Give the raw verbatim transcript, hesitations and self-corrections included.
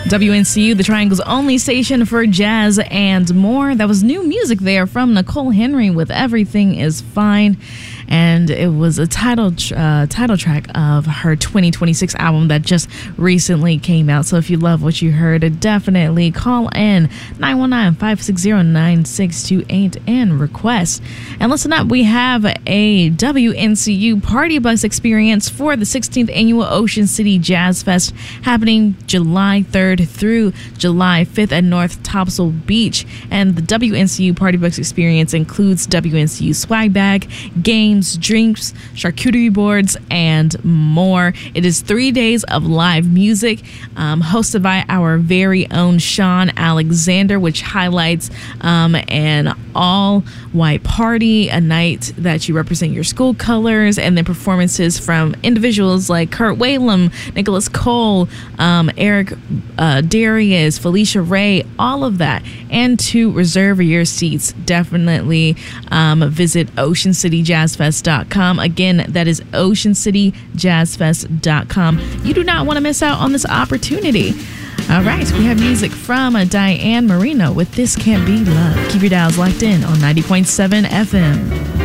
W N C U, the Triangle's only station for jazz and more. That was new music there from Nicole Henry with Everything Is Fine. And it was a title uh, title track of her twenty twenty-six album that just recently came out. So if you love what you heard, definitely call in nine one nine, five six zero, nine six two eight and request. And listen up, we have a W N C U Party Bus experience for the sixteenth Annual Ocean City Jazz Fest happening July third through July fifth at North Topsail Beach. And the W N C U Party Bus experience includes W N C U swag bag, games, drinks, charcuterie boards, and more. It is three days of live music um, hosted by our very own Sean Alexander, which highlights um, an all-white party, a night that you represent your school colors, and then performances from individuals like Kurt Whalum, Nicholas Cole, um, Eric uh, Darius, Felicia Ray, all of that. And to reserve your seats, definitely um, visit ocean city jazz fest dot com. Again, that is ocean city jazz fest dot com. You do not want to miss out on this opportunity. All right, we have music from uh, Diane Marino with This Can't Be Love. Keep your dials locked in on ninety point seven F M.